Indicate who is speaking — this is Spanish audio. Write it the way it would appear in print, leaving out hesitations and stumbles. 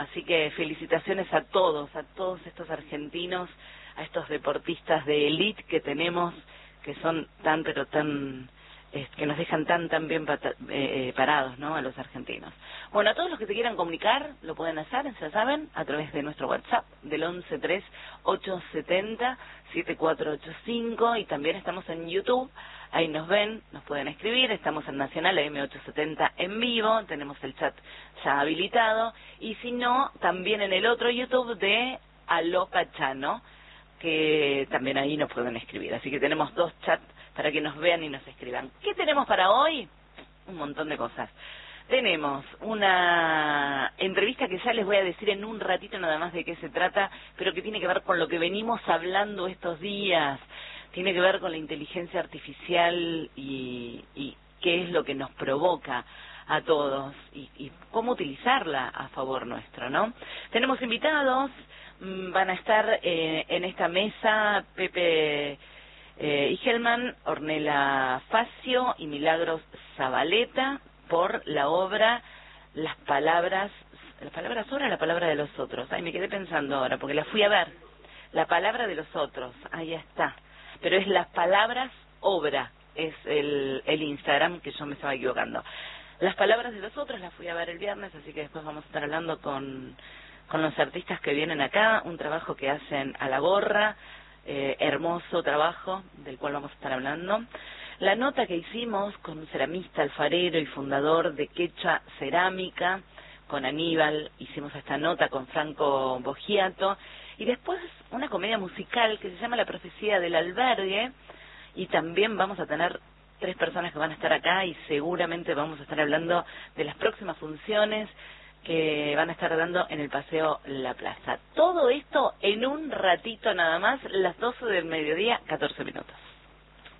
Speaker 1: Así que felicitaciones a todos estos argentinos, a estos deportistas de élite que tenemos, que son tan, pero tan, que nos dejan tan bien parados, ¿no? A los argentinos. Bueno, a todos los que se quieran comunicar, lo pueden hacer, ya saben, a través de nuestro WhatsApp, del 113870-7485, y también estamos en YouTube. Ahí nos ven, nos pueden escribir, estamos en Nacional AM870 en vivo, tenemos el chat ya habilitado, y si no, también en el otro YouTube de Aló Pachano, que también ahí nos pueden escribir. Así que tenemos dos chats para que nos vean y nos escriban. ¿Qué tenemos para hoy? Un montón de cosas. Tenemos una entrevista que ya les voy a decir en un ratito nada más de qué se trata, pero que tiene que ver con lo que venimos hablando estos días. Tiene que ver con la inteligencia artificial y qué es lo que nos provoca a todos y cómo utilizarla a favor nuestro, ¿no? Tenemos invitados, van a estar en esta mesa Pepe Igelman, Ornella Facio y Milagros Zabaleta por la obra Las palabras sobre la palabra de los otros. Ay, me quedé pensando ahora porque la fui a ver. La palabra de los otros, ahí está. Pero es Las palabras obra, es el Instagram, que yo me estaba equivocando. Las palabras de los otros las fui a ver el viernes, así que después vamos a estar hablando con los artistas que vienen acá, un trabajo que hacen a la gorra, hermoso trabajo, del cual vamos a estar hablando. La nota que hicimos con un ceramista, alfarero y fundador de Quecha Cerámica, con Aníbal, hicimos esta nota con Franco Bogiato, y después una comedia musical que se llama La profecía del albergue, y también vamos a tener 3 personas que van a estar acá y seguramente vamos a estar hablando de las próximas funciones que van a estar dando en el Paseo La Plaza. Todo esto en un ratito nada más, las 12 del mediodía, 14 minutos.